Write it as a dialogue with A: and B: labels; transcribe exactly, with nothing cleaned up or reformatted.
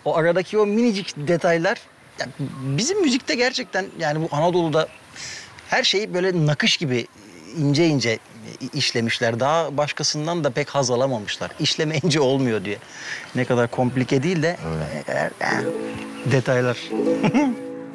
A: O aradaki o minicik detaylar... Ya bizim müzikte gerçekten yani bu Anadolu'da her şeyi böyle nakış gibi ince ince işlemişler. Daha başkasından da pek haz alamamışlar. İşlemeyince olmuyor diye. Ne kadar komplike değil de ne kadar, eh, detaylar.